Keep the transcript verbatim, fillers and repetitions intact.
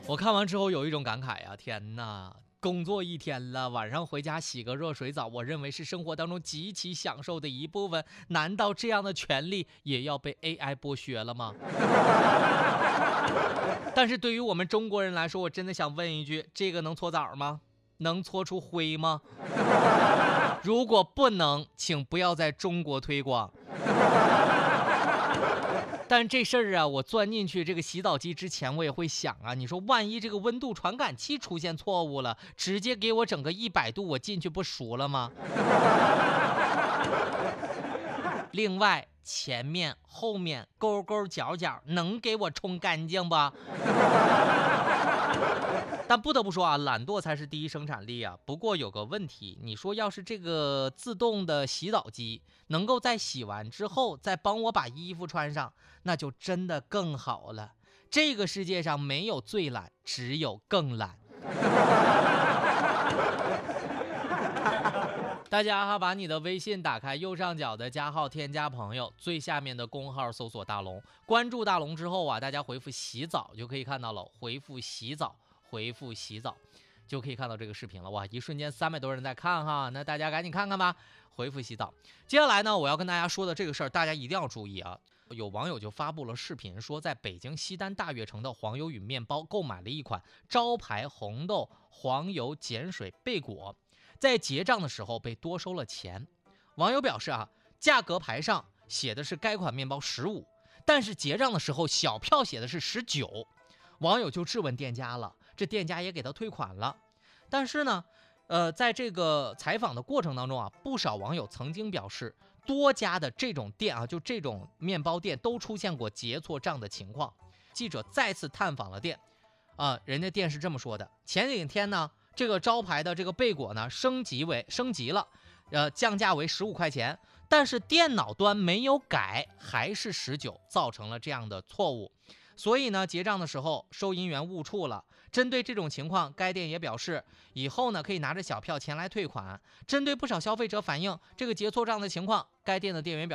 我看完之后有一种感慨呀、啊，天哪！工作一天了，晚上回家洗个热水澡，我认为是生活当中极其享受的一部分。难道这样的权利也要被 A I 剥削了吗？但是对于我们中国人来说，我真的想问一句：这个能搓澡吗？能搓出灰吗？如果不能，请不要在中国推广。但这事儿啊，我钻进去这个洗澡机之前，我也会想啊，你说万一这个温度传感器出现错误了，直接给我整个一百度，我进去不熟了吗？另外，前面、后面、沟沟角角能给我冲干净不？但不得不说啊，懒惰才是第一生产力啊。不过有个问题，你说要是这个自动的洗澡机能够在洗完之后再帮我把衣服穿上，那就真的更好了。这个世界上没有最懒，只有更懒。大家哈，把你的微信打开，右上角的加号添加朋友，最下面的公号搜索大龙，关注大龙之后啊，大家回复洗澡就可以看到了，回复洗澡。回复洗澡就可以看到这个视频了。哇，一瞬间三百多人在看哈，那大家赶紧看看吧。回复洗澡。接下来呢，我要跟大家说的这个事儿，大家一定要注意啊。有网友就发布了视频，说在北京西单大悦城的黄油与面包购买了一款招牌红豆黄油碱水贝果，在结账的时候被多收了钱。网友表示啊，价格牌上写的是该款面包十五，但是结账的时候小票写的是十九。网友就质问店家了，这店家也给他退款了。但是呢，呃，在这个采访的过程当中啊，不少网友曾经表示，多家的这种店啊，就这种面包店都出现过结错账的情况。记者再次探访了店，啊、呃，人家店是这么说的：前几天呢，这个招牌的这个贝果呢升级为升级了，呃，降价为十五块钱，但是电脑端没有改，还是十九，造成了这样的错误。所以呢，结账的时候收银员误触了。针对这种情况，该店也表示以后呢可以拿着小票前来退款。针对不少消费者反映这个结错账的情况，该店的店员表示